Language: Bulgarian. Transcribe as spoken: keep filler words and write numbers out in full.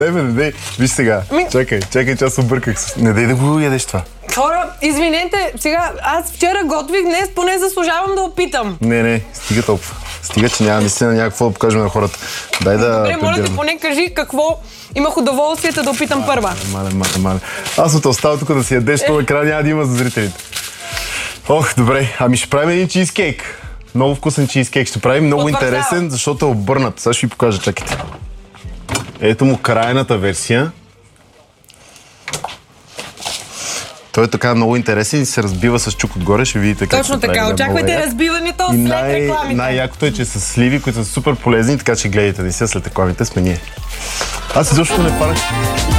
Не, бе, не дей. Виж сега. Ми... Чакай, чакай, че аз обърках. Не дей да го ядеш това. Хора, извинете, сега аз вчера готвих, днес поне заслужавам да опитам. Не, не, стига толкова. Стига, че няма наистина някакво да покажем на хората. Дай да... Добре, моля те, поне кажи какво имах удоволствието да опитам първа. Мале, мале, мале. Аз от остава тук да си ядеш, това екран няма да има за зрителите. Ох, добре. Ами ще правим един чизкейк. Много вкусен чизкейк. Ще правим много интересен, защото е обърнат. Сега ще ви покажа, чакайте. Ето му крайната версия. Той е така много интересен и се разбива с чук отгоре. Ще видите как точно така. Очаквайте разбиването след най- рекламите. Най-якото е, че са сливи, които са супер полезни, така че гледайте да си след рекламите сме ние. Аз изобщо не парах.